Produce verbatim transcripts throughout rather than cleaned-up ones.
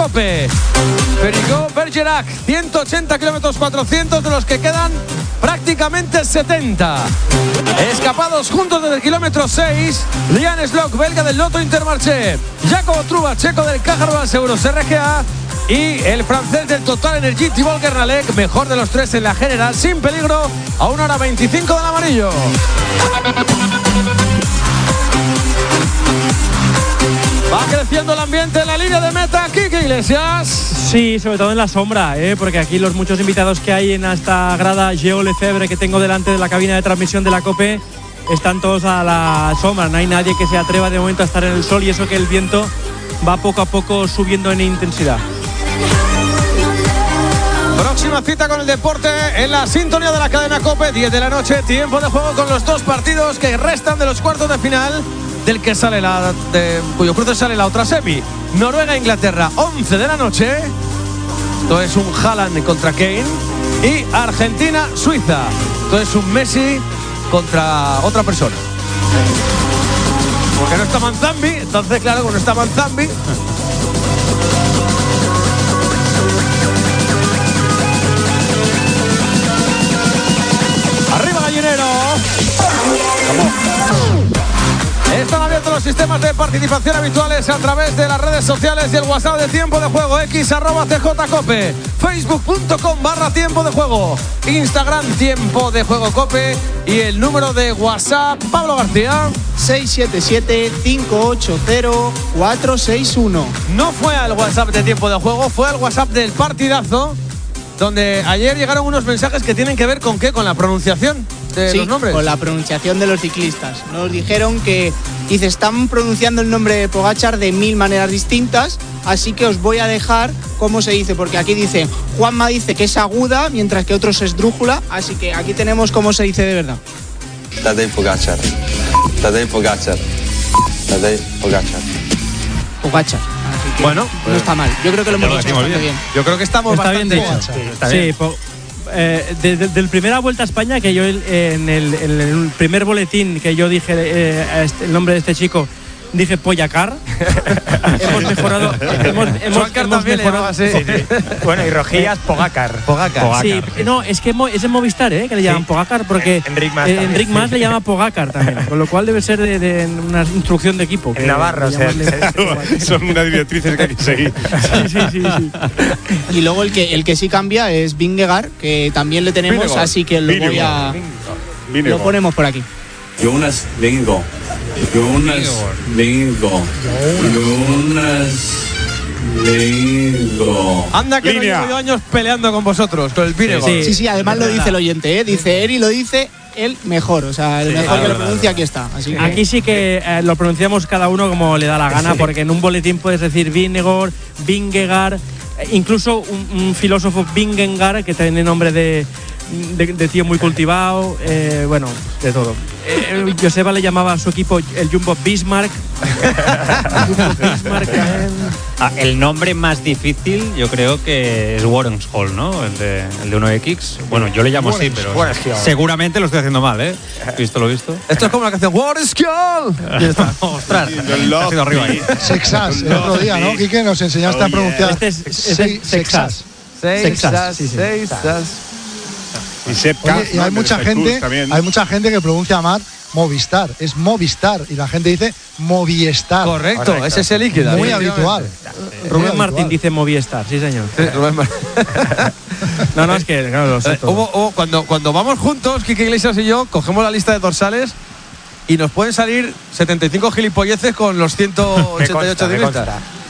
COPE. Perigó-Bergerac, ciento ochenta kilómetros cuatrocientos, de los que quedan prácticamente setenta. Escapados juntos desde el kilómetro seis, Lian Slock, belga del Lotto Intermarché, Jacobo Truba, checo del Caja Rural Seguros R G A, y el francés del Total Energy, Thibaut Guernalec, mejor de los tres en la general, sin peligro, a una hora veinticinco del amarillo. Va creciendo el ambiente en la línea de meta, Quique Iglesias. Sí, sobre todo en la sombra, ¿eh? Porque aquí los muchos invitados que hay en esta grada Geo Lefebvre que tengo delante de la cabina de transmisión de la COPE están todos a la sombra. No hay nadie que se atreva de momento a estar en el sol, y eso que el viento va poco a poco subiendo en intensidad. Próxima cita con el deporte en la sintonía de la cadena COPE, diez de la noche, tiempo de juego con los dos partidos que restan de los cuartos de final, del que sale la de, cuyo cruce sale la otra semi. Noruega-Inglaterra, once de la noche. Esto es un Haaland contra Kane. Y Argentina-Suiza. Esto es un Messi contra otra persona. Porque no está Manzambi, entonces claro, cuando está Manzambi. Arriba Gallinero. Están abiertos los sistemas de participación habituales a través de las redes sociales y el WhatsApp de Tiempo de Juego, X arroba C J Cope, Facebook punto com barra Tiempo de Juego, Instagram Tiempo de Juego Cope, y el número de WhatsApp, Pablo García, seis siete siete, cinco ocho cero, cuatro seis uno. No fue al WhatsApp de Tiempo de Juego, fue al WhatsApp del partidazo, donde ayer llegaron unos mensajes que tienen que ver con qué, con la pronunciación de sí, los nombres. Con la pronunciación de los ciclistas. Nos dijeron que, dice, están pronunciando el nombre de Pogačar de mil maneras distintas, así que os voy a dejar cómo se dice, porque aquí dice, Juanma dice que es aguda, mientras que otros es drújula, así que aquí tenemos cómo se dice de verdad. Tadej Pogačar. Tadej Pogačar. Tadej Pogačar. Pogačar. Bueno, no está mal. Yo creo que lo hemos hecho bastante bien. bien. Yo creo que estamos está bastante bien dicho. Sí, está bien. Sí, po, eh, desde de, de primera vuelta a España, que yo eh, en, el, en el primer boletín que yo dije eh, este, el nombre de este chico, dije Poyacar. hemos mejorado. Hemos, hemos, hemos mejorado. Así. Sí, sí. Bueno, y Rojillas, Pogacar. Pogacar. Pogacar. Sí, sí, no, es que es en Movistar, ¿eh? Que le llaman sí. Pogacar, porque Enric Mas, eh, Enric Mas le llama Pogacar también. Con lo cual debe ser de, de una instrucción de equipo. En Navarro, o sea, son unas directrices que hay que seguir. Sí, sí, sí, sí. Y luego el que, el que sí cambia es Vingegaard, que también le tenemos, Vingegaard. Así que lo Vingegaard. voy a. Vingegaard. Lo ponemos por aquí. Jonas Vingegaard. Jonas Vingegaard. Jonas Vingegaard. Anda que Línea. No llevo yo años peleando con vosotros, con el Vingegaard. Sí, sí, sí, además lo dice el oyente, ¿eh? Dice Eri, lo dice el mejor, o sea, el sí, mejor que lo pronuncia aquí está. Así que aquí sí que eh, lo pronunciamos cada uno como le da la gana, sí. Porque en un boletín puedes decir Vingegaard, Vingegaard, incluso un, un filósofo Vingegaard que tiene nombre de De, de tío muy cultivado, eh, bueno, de todo. Eh, Joseba le llamaba a su equipo el Jumbo Bismarck. Jumbo Bismarck eh. ah, el nombre más difícil yo creo que es Warrenshall, ¿no? El de, el de uno X. Bueno, yo le llamo así, pero seguramente lo estoy haciendo mal, ¿eh? ¿Visto lo visto? Esto es como la canción Warrenshall. Ostras, ha sido arriba ahí. Sexas, el otro día, ¿no? Quique, nos enseñaste a pronunciar. Este es, este es Sexas. Sexas. Sexas. Y, Oye, y hay mucha gente, hay mucha gente que pronuncia mal Movistar, es Movistar y la gente dice Movistar. Correcto, Correcto. Ese es el líquido. Muy habitual. Rubén Muy Martín habitual. Dice Movistar, sí señor. Sí, Rubén no, no, es que claro, lo sé eh, hubo, hubo, cuando, cuando vamos juntos, Quique Iglesias y yo, cogemos la lista de dorsales y nos pueden salir setenta y cinco gilipolleces con los ciento ochenta y ocho de lista.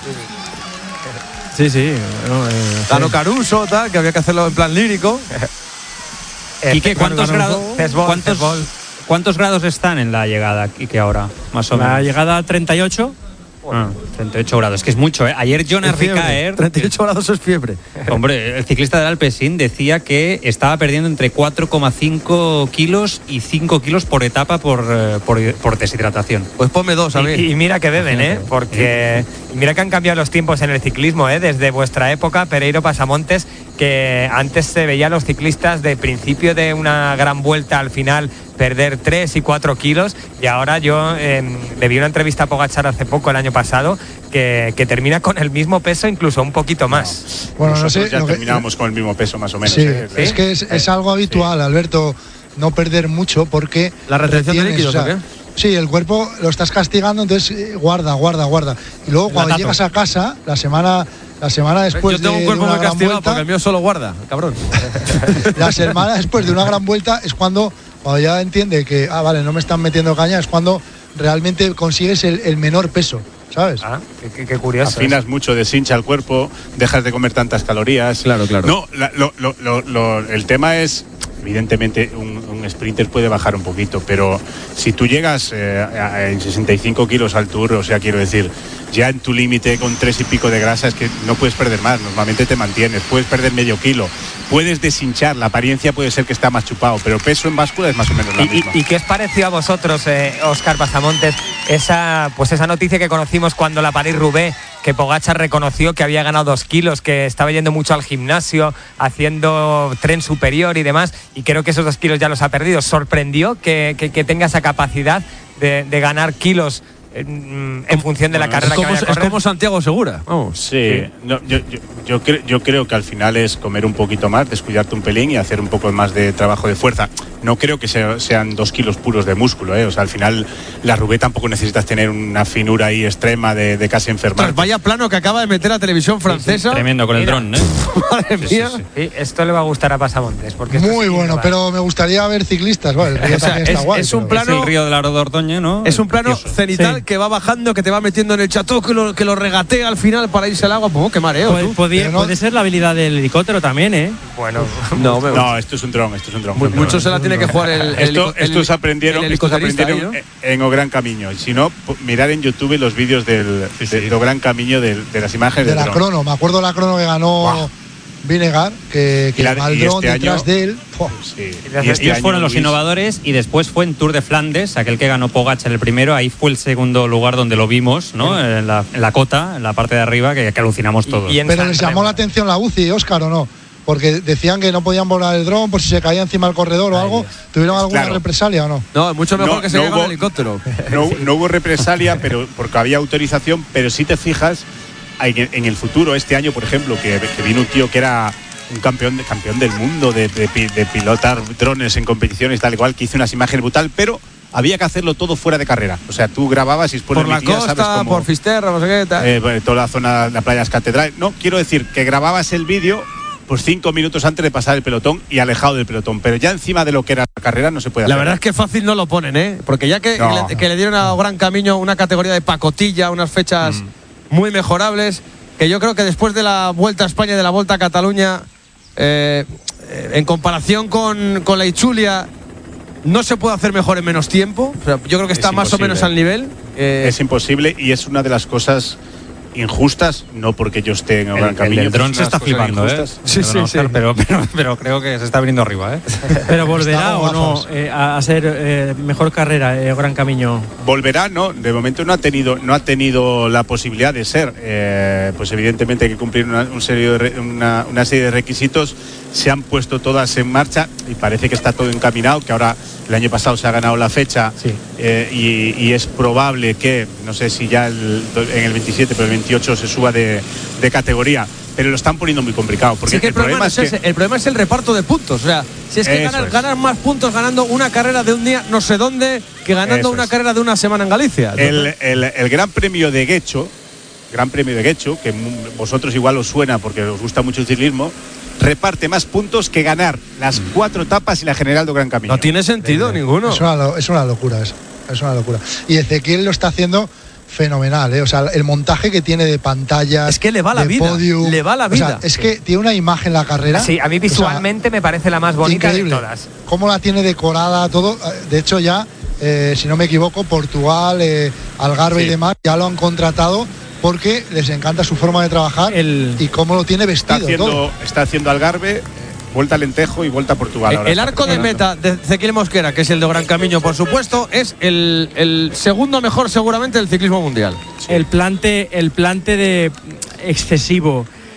Sí, sí. Bueno, eh, Tano Caruso, tal, que había que hacerlo en plan lírico. ¿Y qué? ¿Cuántos grados? ¿Cuántos, ¿Cuántos grados están en la llegada y que ahora, más o menos? La llegada a treinta y ocho. Ah, treinta y ocho grados, que es mucho, ¿eh? Ayer Jonas Ricaer… treinta y ocho grados es fiebre. Hombre, el ciclista del Alpecin decía que estaba perdiendo entre cuatro coma cinco kilos y cinco kilos por etapa por, por, por deshidratación. Pues ponme dos, a ver. Y, y mira que beben, ¿eh? Porque… Y mira que han cambiado los tiempos en el ciclismo, ¿eh? Desde vuestra época, Pereiro Pasamontes, que antes se veía a los ciclistas de principio de una gran vuelta al final perder tres y cuatro kilos, y ahora yo eh, le vi una entrevista a Pogačar hace poco, el año pasado, que, que termina con el mismo peso, incluso un poquito más. No. Bueno, nosotros no sé, ya terminábamos que, con el mismo peso más o menos. Sí, ¿eh? Es que es, es algo habitual, sí. Alberto, no perder mucho porque... ¿La retención de líquidos o qué? Sí, el cuerpo lo estás castigando, entonces guarda, guarda, guarda. Y luego cuando Latato. llegas a casa, la semana... La semana después Yo tengo de, un cuerpo de una muy gran castigado vuelta, porque el mío solo guarda, cabrón. La semana después de una gran vuelta es cuando, cuando ya entiende que, ah, vale, no me están metiendo caña, es cuando realmente consigues el, el menor peso, ¿sabes? Ah, qué, qué curioso. Afinas es. mucho, deshincha el cuerpo, dejas de comer tantas calorías. Claro, claro. No, la, lo, lo, lo, lo, el tema es... Evidentemente un, un sprinter puede bajar un poquito, pero si tú llegas eh, a, a, en sesenta y cinco kilos al Tour, o sea, quiero decir, ya en tu límite con tres y pico de grasa es que no puedes perder más, normalmente te mantienes, puedes perder medio kilo, puedes deshinchar, la apariencia puede ser que está más chupado, pero peso en báscula es más o menos la ¿Y, misma. ¿Y, y qué os pareció a vosotros, eh, Óscar Pasamontes, esa, pues esa noticia que conocimos cuando la París-Roubaix, que Pogačar reconoció que había ganado dos kilos, que estaba yendo mucho al gimnasio, haciendo tren superior y demás, y creo que esos dos kilos ya los ha perdido? ¿Sorprendió que, que, que tenga esa capacidad de, de ganar kilos en, en función de la bueno, carrera es como, que vaya a correr? Es como Santiago Segura, vamos. Sí, sí. No, yo, yo, yo, cre, yo creo que al final es comer un poquito más, descuidarte un pelín y hacer un poco más de trabajo de fuerza. No creo que sea, sean dos kilos puros de músculo, ¿eh? O sea, al final la Roubaix tampoco necesitas tener una finura ahí extrema de, de casi enfermar. Vaya plano que acaba de meter la televisión francesa. Sí, sí. Tremendo con el dron, ¿eh? Madre mía. Sí, sí, sí. Sí, esto le va a gustar a Pasamontes. Porque muy bueno, pero me gustaría ver ciclistas. Vale, el río o sea, también es, está guay, es un pero... plano, es el río de la Dordoña, ¿no? Es un plano Precioso. cenital Sí. que va bajando, que te va metiendo en el cható, que lo, que lo regatea al final para irse al agua. Pues, qué mareo. Puede, podía, no... puede ser la habilidad del helicóptero también, ¿eh? Bueno, no, me no, esto es un dron, esto es un dron. Muy, mucho se la tiene que jugar el, el Esto, el, estos aprendieron, el estos aprendieron ahí, ¿no? en O Gran Camino. Y si no, mirar en YouTube los vídeos del sí, sí. de O Gran Camino de, de las imágenes de del la dron. crono. Me acuerdo la crono que ganó wow. Vinegar, que, que va el dron este detrás año, de él. Sí. Y este Ellos fueron los Luis. innovadores, y después fue en Tour de Flandes, aquel que ganó Pogačar el primero. Ahí fue el segundo lugar donde lo vimos, ¿no? En la, en la cota, en la parte de arriba, que, que alucinamos todos. Y, y Pero les llamó la atención la U C I, Óscar, ¿o no? Porque decían que no podían volar el dron por si se caía encima del corredor o algo. ¿Tuvieron alguna claro. represalia o no? No, es mucho mejor no, que se no caiga hubo, el helicóptero. No, no hubo represalia, pero porque había autorización. Pero si te fijas, en, en el futuro, este año, por ejemplo, que, que vino un tío que era un campeón, de, campeón del mundo de, de, de pilotar drones en competiciones, tal y cual, que hizo unas imágenes brutal, pero había que hacerlo todo fuera de carrera. O sea, tú grababas y después por la costa, ¿sabes cómo? Por Fisterra, no sé qué tal. Eh, toda la zona, la playas Catedral. No, quiero decir que grababas el vídeo pues cinco minutos antes de pasar el pelotón y alejado del pelotón, pero ya encima de lo que era la carrera no se puede hacer. La verdad es que fácil no lo ponen, ¿eh? Porque ya que, no. le, que le dieron a Gran Camino una categoría de pacotilla, unas fechas mm. muy mejorables, que yo creo que después de la Vuelta a España y de la Vuelta a Cataluña, eh, en comparación con, con la Itzulia, no se puede hacer mejor en menos tiempo. O sea, yo creo que está más o menos al nivel. Eh, es imposible, y es una de las cosas injustas, no porque yo esté en el Gran Camino. El dron se está flipando, ¿eh? Sí, sí, sí. Pero, pero, pero creo que se está viniendo arriba, ¿eh? Pero volverá o no eh, a ser eh, mejor carrera eh, Gran Camino. Volverá, no. De momento no ha tenido, no ha tenido la posibilidad de ser. Eh, pues evidentemente hay que cumplir una, un serie de re, una, una serie de requisitos. Se han puesto todas en marcha y parece que está todo encaminado, que ahora el año pasado se ha ganado la fecha, sí. eh, y, y es probable que, no sé si ya el, en el veintisiete, pero el veintiocho se suba de, de categoría, pero lo están poniendo muy complicado. Porque sí, que el, el, problema problema es, es que, el problema es el reparto de puntos. O sea, si es que ganar, es. ganar más puntos ganando una carrera de un día no sé dónde que ganando eso una es. carrera de una semana en Galicia. El, el, el Gran Premio de Guecho, Gran Premio de Guecho, que vosotros igual os suena porque os gusta mucho el ciclismo, reparte más puntos que ganar las cuatro etapas y la general de Gran Camino. No tiene sentido sí, ninguno. Es una, es una locura eso. Es una locura. Y Ezequiel lo está haciendo fenomenal, ¿eh? O sea, el montaje que tiene de pantallas, es que le va la vida, podium, le va la vida. O sea, es que tiene una imagen la carrera. Sí, a mí visualmente o sea, me parece la más bonita increíble. de todas. Cómo la tiene decorada, todo. De hecho ya, eh, si no me equivoco, Portugal, eh, Algarve sí. y demás ya lo han contratado porque les encanta su forma de trabajar el, y cómo lo tiene vestido. Está haciendo, todo. Está haciendo Algarve, vuelta a Lentejo y vuelta a Portugal. El, ahora el arco de meta de Ezequiel Mosquera, que es el de Gran Camino, por supuesto, es el, el segundo mejor seguramente del ciclismo mundial. Sí. El plante, el plante de excesivo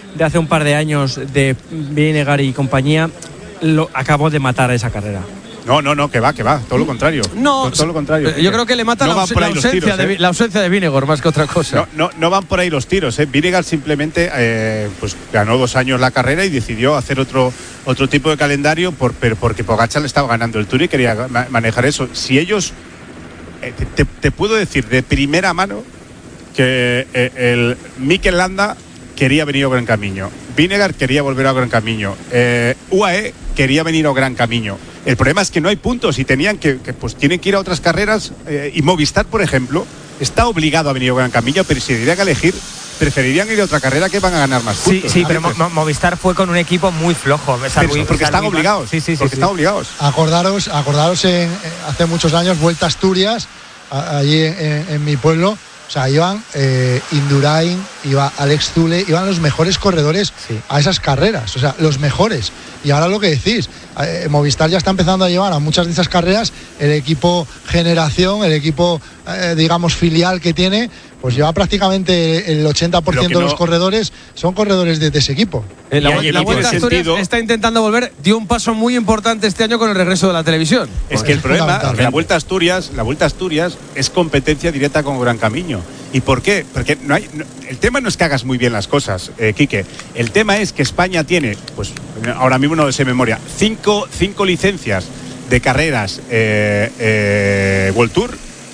de hace un par de años de Vinegar y compañía, lo acabó de matar esa carrera. No, no, no, que va, que va, todo lo contrario. No, todo lo contrario. Yo creo que le mata no la, aus- la, ausencia tiros, de, ¿eh? la ausencia de Vinegar más que otra cosa. No, no, no van por ahí los tiros. ¿eh? Vinegar simplemente eh, pues ganó dos años la carrera y decidió hacer otro otro tipo de calendario por, pero porque Pogačar le estaba ganando el Tour y quería ma- manejar eso. Si ellos, eh, te, te puedo decir de primera mano que eh, el Mikel Landa quería venir a Gran Camino, Vinegar quería volver a Gran Camino, eh, U A E quería venir a Gran Camino. El problema es que no hay puntos y tenían que, que pues tienen que ir a otras carreras eh, y Movistar, por ejemplo, está obligado a venir a Gran Camino, pero si tendrían que elegir, preferirían ir a otra carrera que van a ganar más puntos. Sí, sí, pero Mo- Movistar fue con un equipo muy flojo. Pero porque están obligados. Sí, sí, sí. Porque sí. están obligados. Acordaros, acordaros en, hace muchos años, Vuelta a Asturias, a- allí en, en mi pueblo. O sea, iban eh, Indurain, iba Alex Zule, iban los mejores corredores Sí. a esas carreras, o sea, los mejores. Y ahora lo que decís, eh, Movistar ya está empezando a llevar a muchas de esas carreras el equipo generación, el equipo, eh, digamos, filial que tiene, pues lleva prácticamente el ochenta por ciento Lo que de los no- corredores son corredores de, de ese equipo. Eh, la, Y vuel- allí la no Vuelta a tiene Asturias sentido. está intentando volver, dio un paso muy importante este año con el regreso de la televisión. Es que el es problema es que fundamental. la Vuelta a Asturias, la Vuelta a Asturias es competencia directa con Gran Camino. ¿Y por qué? Porque no hay, no- el tema no es que hagas muy bien las cosas, eh, Quique. El tema es que España tiene, pues ahora mismo no lo sé de memoria, cinco, cinco licencias de carreras eh, eh, World Tour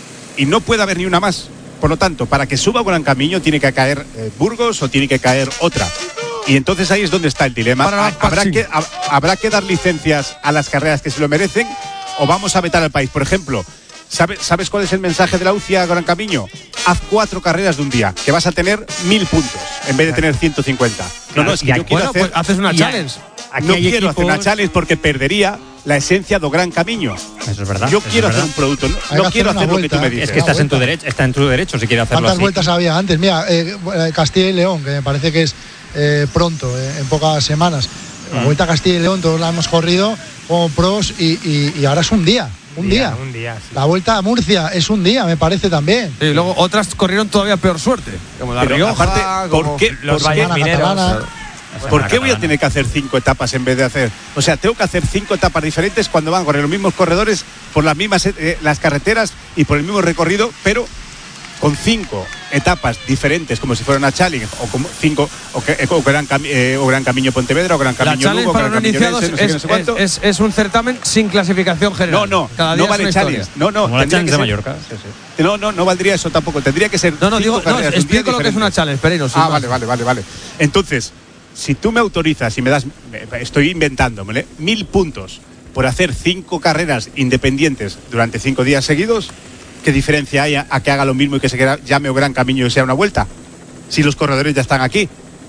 y no puede haber ni una más. Por lo tanto, para que suba Gran Camino tiene que caer eh, Burgos o tiene que caer otra. Y entonces ahí es donde está el dilema. Para Ha- ¿Habrá Paxi. que, ha- ¿Habrá que dar licencias a las carreras que se lo merecen o vamos a vetar al país? Por ejemplo, ¿sabes, ¿sabes cuál es el mensaje de la U C I a Gran Camino? Haz cuatro carreras de un día, que vas a tener mil puntos en vez de tener ciento cincuenta. No, no, es que Y yo aquí- quiero Bueno, hacer, pues haces una y challenge. Aquí no hay quiero hacer una equipos- challenge porque perdería la esencia de Gran Camino. Eso es verdad. Yo eso quiero es hacer verdad. un producto, no, Hay no que quiero hacer hacer una lo que tú me vuelta. dices. Es que estás en tu vuelta. derecho, está en tu derecho si quiere hacerlo ¿Cuántas así. vueltas había antes? Mira, eh, eh, Castilla y León, que me parece que es eh, pronto, eh, en pocas semanas. La Vuelta a Castilla y León, todos la hemos corrido como pros y, y- y ahora es un día, un día. Un día, sí. La Vuelta a Murcia es un día, me parece también. Y luego otras corrieron todavía peor suerte. Como la Pero Rioja, aparte, ¿por como- qué, Los por qué- valles mineros. Catalana. ¿por qué voy a tener que hacer cinco etapas en vez de hacer? O sea, tengo que hacer cinco etapas diferentes cuando van a correr los mismos corredores por las mismas eh, las carreteras y por el mismo recorrido, pero con cinco etapas diferentes, como si fuera una challenge, o como cinco, o, que, o, gran, Cami- eh, o Gran Camino Pontevedra, o Gran La Camino challenge Lugo, o para Gran los Camino iniciados Orense, no sé qué, no es, sé cuánto. es- es un certamen sin clasificación No, general. no, Cada día no es vale una challenge. historia. No, no, Como la tendría Challenge que de ser- Mallorca. Sí, sí. No, no, no valdría eso tampoco. Tendría que ser. No, no, cinco digo, no, carreras de un día explico lo que es una diferentes. challenge, Perino. sin Ah, más. vale, vale, vale, vale. Entonces, si tú me autorizas y me das, me- estoy inventándomele, mil puntos por hacer cinco carreras independientes durante cinco días seguidos, ¿qué diferencia hay a, a que haga lo mismo y que se queda, llame o Gran Camino y sea una vuelta? Si los corredores ya están aquí.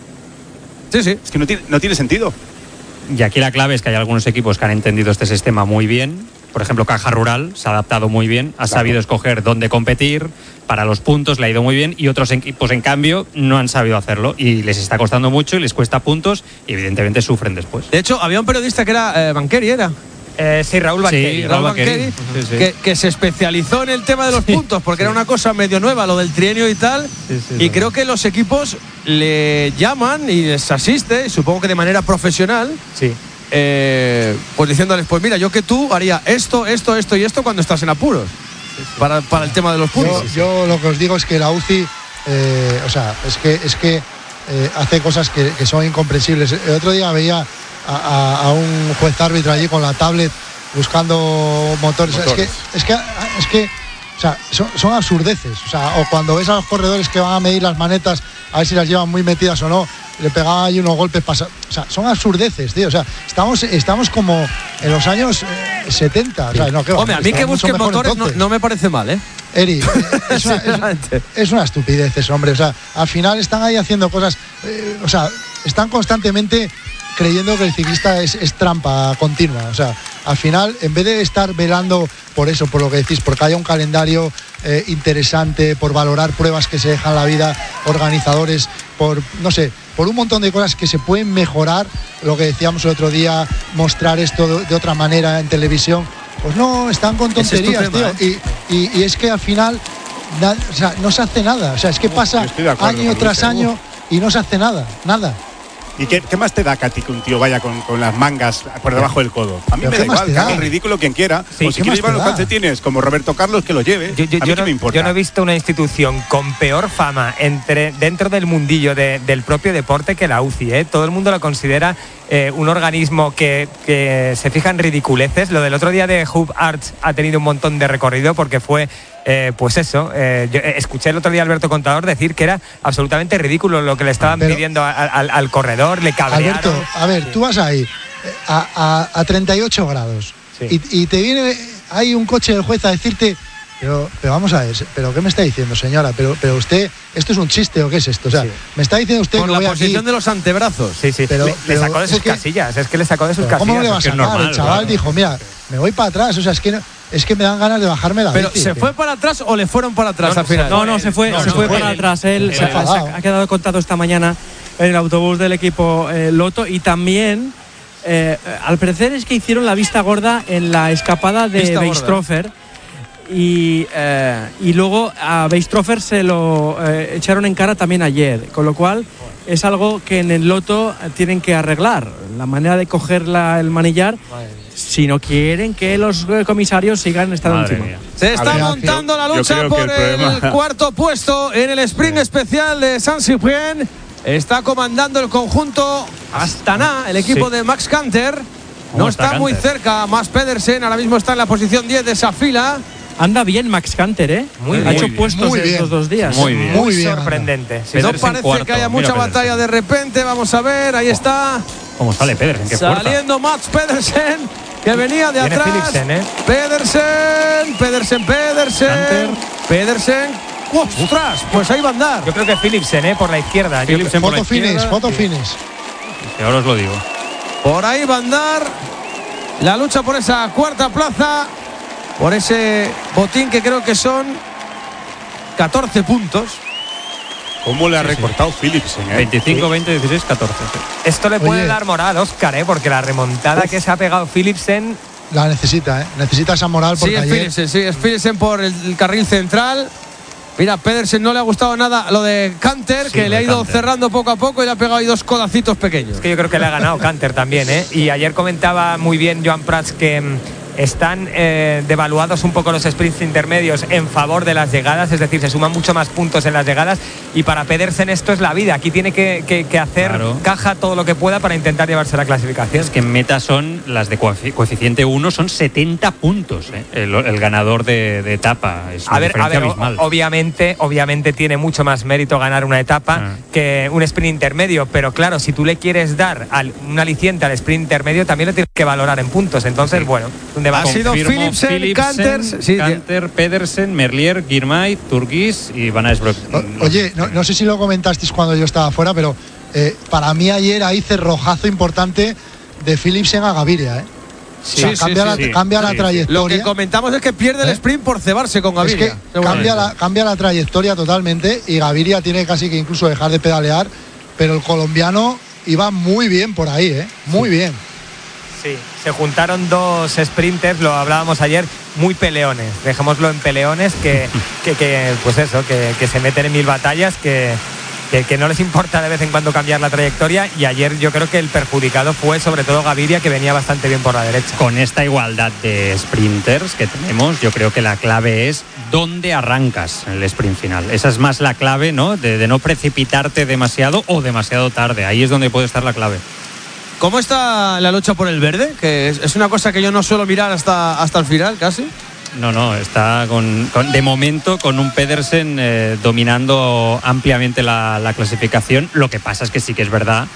Sí, sí. Es que no tiene, no tiene sentido. Y aquí la clave es que hay algunos equipos que han entendido este sistema muy bien. Por ejemplo, Caja Rural se ha adaptado muy bien, ha sabido escoger dónde competir, para los puntos le ha ido muy bien, y otros equipos, en cambio, no han sabido hacerlo y les está costando mucho y les cuesta puntos y evidentemente sufren después. De hecho, había un periodista que era eh, Banqueri, ¿era? Eh, sí, Raúl Banqueri. Sí, Raúl Raúl Banqueri. Banqueri, Sí, sí. Que, que se especializó en el tema de los puntos, porque era una cosa medio nueva, lo del trienio y tal. Sí, sí, y sí. creo que los equipos le llaman y les asiste, supongo que de manera profesional, Sí. eh, pues diciéndoles, pues mira, yo que tú haría esto, esto, esto y esto cuando estás en apuros. Para, para el tema de los Yo, puntos. yo lo que os digo es que la U C I, eh, o sea, es que es que eh, hace cosas que, que son incomprensibles. El otro día veía a, a- a un juez árbitro allí con la tablet buscando motores. Es que, es que, es que, o sea, son, son absurdeces. O sea, o cuando ves a los corredores que van a medir las manetas a ver si las llevan muy metidas o no, le pegaban ahí unos golpes pasa, o sea, son absurdeces, tío. O sea, estamos, estamos como en los años eh, setenta. O sea, no, ¿qué va? Hombre, a mí que Estamos mucho busquen mejor motores no, entonces. no me parece mal, ¿eh? Eri, eh, es, una, es- Sinceramente. es una estupidez eso, hombre. O sea, al final están ahí haciendo cosas. eh, o sea, están constantemente creyendo que el ciclista es, es trampa continua. O sea, al final, en vez de estar velando por eso, por lo que decís, porque haya un calendario eh, interesante, por valorar pruebas que se dejan la vida, organizadores, por, no sé, por un montón de cosas que se pueden mejorar, lo que decíamos el otro día, mostrar esto de, de otra manera en televisión. Pues no, están con Ese es tu tonterías, tema, tío. ¿eh? Y, y- y es que al final na- o sea, no se hace nada. O sea, es que pasa yo estoy de acuerdo año con tras Luis, ¿eh? año y no se hace nada, nada. ¿Y qué, qué más te da, Katy, que un tío vaya con, con las mangas por debajo del codo? A mí me da igual, que haga el ridículo quien quiera. Sí, o si quiere llevar los calcetines como Roberto Carlos, que los lleve. Yo, yo, a mí yo no, me importa. Yo no he visto una institución con peor fama entre, dentro del mundillo de, del propio deporte que la U C I. ¿eh? Todo el mundo lo considera eh, un organismo que, que se fija en ridiculeces. Lo del otro día de Hub Arts ha tenido un montón de recorrido porque fue... Eh, pues eso, eh, yo escuché el otro día a Alberto Contador decir que era absolutamente ridículo lo que le estaban Pero, pidiendo a, a, al corredor, le cabrearon. Alberto, a ver, sí. tú vas ahí a, a, a treinta y ocho grados sí. y, y te viene ahí un coche del juez a decirte, pero, pero vamos a ver, ¿pero qué me está diciendo, señora? Pero, pero usted, ¿esto es un chiste o qué es esto? O sea, sí. me está diciendo usted Por que la voy posición aquí... de los antebrazos. Sí, sí, pero, le, pero le sacó de sus es que, casillas, es que le sacó de sus casillas. ¿Cómo le va a sacar? Normal, el chaval claro. dijo, mira, me voy para atrás, o sea, es que... No, Es que me dan ganas de bajarme la Pero bici, ¿se tío. fue para atrás o le fueron para atrás no, al final? No, no, se fue, no, se no, fue no, para él, atrás. Él se, se ha quedado contado esta mañana en el autobús del equipo eh, Lotto y también, eh, al parecer es que hicieron la vista gorda en la escapada de Weistrofer y, eh, y luego a Weistrofer se lo eh, echaron en cara también ayer, con lo cual es algo que en el Lotto tienen que arreglar, la manera de coger la, el manillar. Si no quieren que los comisarios sigan estando Madre encima. Mía. Se está Madre montando yo, la lucha por el, el cuarto puesto en el sprint especial de Saint-Cyprien. Está comandando el conjunto Astana, el equipo sí. de Max Canter. No está, está muy cerca Mads Pedersen, ahora mismo está en la posición diez de esa fila. Anda bien Max Canter, ¿eh? Muy ha hecho bien. puestos muy en estos dos días. Muy bien. Muy, muy sorprendente. Sí, no parece cuarto. que haya mucha Mira batalla Pedersen. de repente. Vamos a ver, ahí está. ¿Cómo sale Pedersen? ¿Qué Saliendo Mads Pedersen, que venía de Viene atrás. Philipsen, ¿eh? Pedersen, Pedersen, Pedersen. Canter. Pedersen. ¡Ostras! Pues ahí va a andar. Yo creo que Philipsen, ¿eh? Por la izquierda. Philipsen foto finish, foto finish. Ahora os lo digo. Por ahí va a andar la lucha por esa cuarta plaza. Por ese botín que creo que son catorce puntos. ¿Cómo le ha sí, recortado sí. Philipsen? ¿eh? veinticinco, veinte, dieciséis, catorce. Sí. Esto le puede Oye. dar moral, Óscar, ¿eh? Porque la remontada Uf. que se ha pegado Philipsen... La necesita, ¿eh? Necesita esa moral porque sí, es ayer... Philipsen, sí, es Philipsen por el, el carril central. Mira, Pedersen no le ha gustado nada lo de Canter, sí, que le ha ido Canter. cerrando poco a poco y le ha pegado ahí dos codacitos pequeños. Es que yo creo que le ha ganado Canter también, ¿eh? Y ayer comentaba muy bien Joan Prats que están eh, devaluados un poco los sprints intermedios en favor de las llegadas, es decir, se suman mucho más puntos en las llegadas y para Pedersen esto es la vida, aquí tiene que, que, que hacer claro. caja todo lo que pueda para intentar llevarse la clasificación. Es que en meta son las de coeficiente uno, son setenta puntos, ¿eh? el, el ganador de, de etapa, es una a ver, diferencia a ver, abismal. Obviamente, obviamente tiene mucho más mérito ganar una etapa ah. que un sprint intermedio, pero claro, si tú le quieres dar al, un aliciente al sprint intermedio también lo tienes que valorar en puntos, entonces sí. bueno, un ha sido Philipsen, Philipsen Canter, sí, Canter, Pedersen, Merlier, Girmay, Turgis y Van Aysbroek. Oye, no, no sé si lo comentasteis cuando yo estaba fuera, pero eh, para mí ayer ahí cerrojazo importante de Philipsen a Gaviria, ¿eh? Sí, o sea, sí, cambia sí, la, sí. cambia sí, la trayectoria. Lo que comentamos es que pierde ¿Eh? el sprint por cebarse con Gaviria. Es que cambia la, cambia la trayectoria totalmente y Gaviria tiene casi que incluso dejar de pedalear, pero el colombiano iba muy bien por ahí, ¿eh? Muy sí. bien. Sí, se juntaron dos sprinters, lo hablábamos ayer, muy peleones. Dejémoslo en peleones, que, que, que pues eso, que, que se meten en mil batallas, que, que, que no les importa de vez en cuando cambiar la trayectoria. Y ayer yo creo que el perjudicado fue sobre todo Gaviria, que venía bastante bien por la derecha. Con esta igualdad de sprinters que tenemos, yo creo que la clave es dónde arrancas en el sprint final. Esa es más la clave, ¿no? De, de no precipitarte demasiado o demasiado tarde. Ahí es donde puede estar la clave. ¿Cómo está la lucha por el verde? Que es, es una cosa que yo no suelo mirar hasta, hasta el final, casi. No, no, está con, con de momento con un Pedersen eh, dominando ampliamente la, la clasificación. Lo que pasa es que sí que es verdad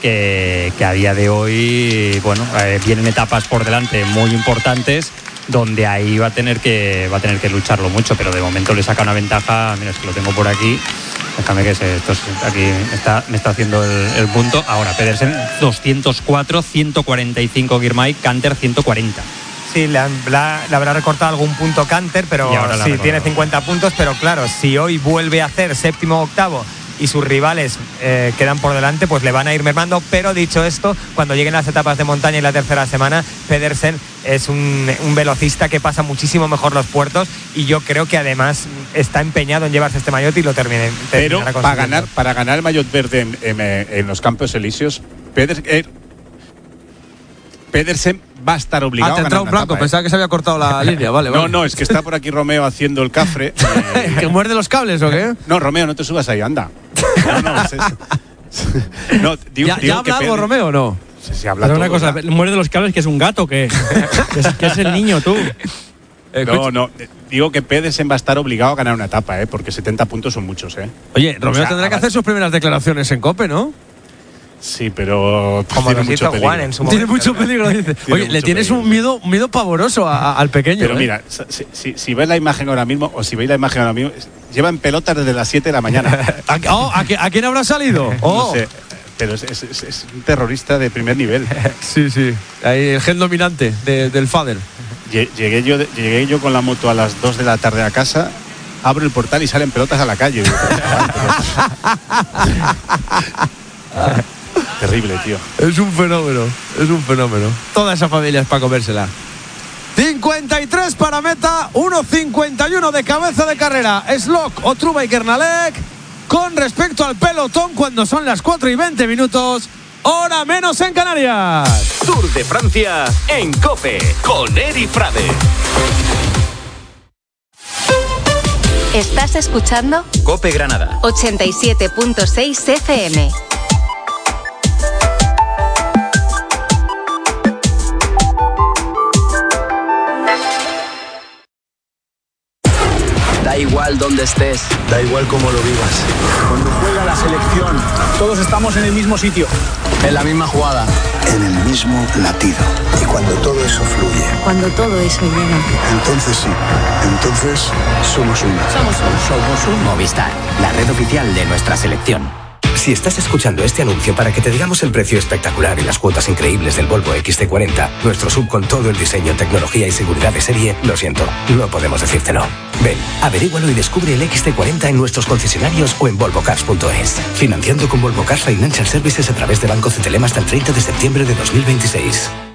que, que a día de hoy, bueno, eh, vienen etapas por delante muy importantes donde ahí va a tener que va a tener que lucharlo mucho, pero de momento le saca una ventaja. Mira, es que lo tengo por aquí. Déjame que se, esto es, aquí está, me está haciendo el, el punto. Ahora, Pedersen doscientos cuatro, ciento cuarenta y cinco Girmay, Canter ciento cuarenta. Sí, le, la, le habrá recortado algún punto Canter, pero sí, tiene cincuenta puntos, pero claro, si hoy vuelve a hacer séptimo o octavo y sus rivales eh, quedan por delante, pues le van a ir mermando. Pero dicho esto, cuando lleguen las etapas de montaña y la tercera semana, Pedersen es un, un velocista que pasa muchísimo mejor los puertos, y yo creo que además está empeñado en llevarse este maillot y lo termine. Pero para ganar, para ganar el maillot verde en, en, en los Campos Elíseos, Pedersen, eh, Pedersen va a estar obligado ah, te a ganar un blanco, etapa, pensaba ¿eh? que se había cortado la línea, vale, vale. No, no, es que está por aquí Romeo haciendo el cafre. Eh, ¿Que muerde los cables o qué? No, Romeo, no te subas ahí, anda. No, no, es, es, no digo, ¿Ya, digo ¿ya habla algo Romeo o no? Sí, sí, habla Pero todo, una cosa, ¿verdad? muerde los cables, que es un gato, que, que, es, que es el niño, tú. No, no, digo que Pedersen va a estar obligado a ganar una etapa, ¿eh? Porque setenta puntos son muchos, ¿eh? Oye, Romeo O sea, tendrá que hacer sus primeras declaraciones en COPE, ¿no? Sí, pero como tiene nos mucho hizo peligro. Juan en su momento. Tiene mucho peligro, dice. Tiene Oye, le mucho tienes peligro. un miedo, un miedo pavoroso a- a- al pequeño. Pero ¿eh? mira, si, si, si ves la imagen ahora mismo, o si veis la imagen ahora mismo, lleva en pelotas desde las siete de la mañana. ¿A, oh, ¿a, qué- ¿A quién habrá salido? Oh. No sé, pero es, es- es- es un terrorista de primer nivel. Sí, sí. Ahí el gen dominante de- del father. Lle- Llegué yo, llegué yo con la moto a las dos de la tarde a casa, abro el portal y salen pelotas a la calle. Digo, terrible, tío. Es un fenómeno, es un fenómeno. Toda esa familia es para comérsela. cincuenta y tres para meta, uno cincuenta y uno de cabeza de carrera. Slock, Otruba y Kernalek. Con respecto al pelotón, cuando son las cuatro y veinte minutos, hora menos en Canarias. Tour de Francia en COPE con Eri Frade. ¿Estás escuchando? COPE Granada. ochenta y siete punto seis F M. Da igual donde estés. Da igual cómo lo vivas. Cuando juega la selección, todos estamos en el mismo sitio. En la misma jugada. En el mismo latido. Y cuando todo eso fluye, Cuando todo eso llega. entonces sí, entonces somos uno. Somos uno. Somos un Movistar, la red oficial de nuestra selección. Si estás escuchando este anuncio para que te digamos el precio espectacular y las cuotas increíbles del Volvo X C cuarenta, nuestro sub con todo el diseño, tecnología y seguridad de serie, lo siento, no podemos decírtelo. Ven, averígualo y descubre el X C cuarenta en nuestros concesionarios o en volvo cars punto es. Financiando con Volvo Cars Financial Services a través de Banco Cetelem hasta el treinta de septiembre de dos mil veintiséis.